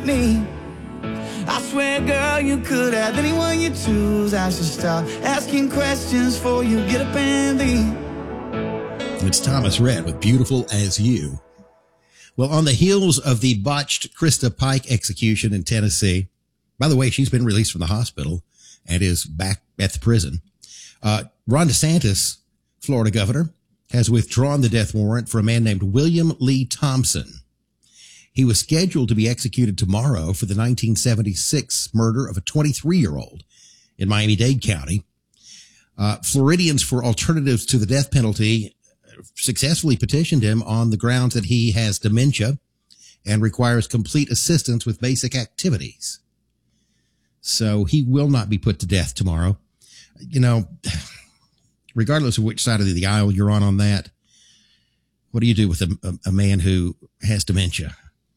me. I swear, girl, you could have anyone you choose. I should stop asking questions for you get up and leave. It's Thomas Rhett with Beautiful as You. Well, on the heels of the botched Krista Pike execution in Tennessee, by the way, she's been released from the hospital and is back at the prison. Ron DeSantis, Florida governor, has withdrawn the death warrant for a man named William Lee Thompson. He was scheduled to be executed tomorrow for the 1976 murder of a 23-year-old in Miami-Dade County. Floridians for Alternatives to the Death Penalty successfully petitioned him on the grounds that he has dementia and requires complete assistance with basic activities. So he will not be put to death tomorrow. You know, regardless of which side of the aisle you're on that, what do you do with a man who has dementia?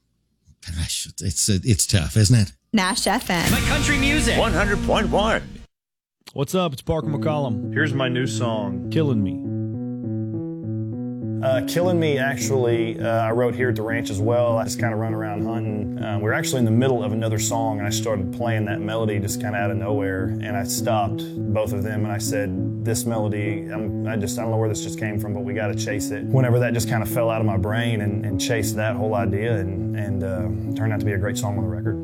It's tough, isn't it? Nash FM. My country music. 100.1. What's up? It's Parker McCollum. Here's my new song, Killing Me. Killing Me, actually, I wrote here at the ranch as well. I just kind of run around hunting. We were actually in the middle of another song, and I started playing that melody just kind of out of nowhere, and I stopped both of them, and I said, this melody, I don't know where this just came from, but we got to chase it. Whenever that just kind of fell out of my brain and chased that whole idea and turned out to be a great song on the record.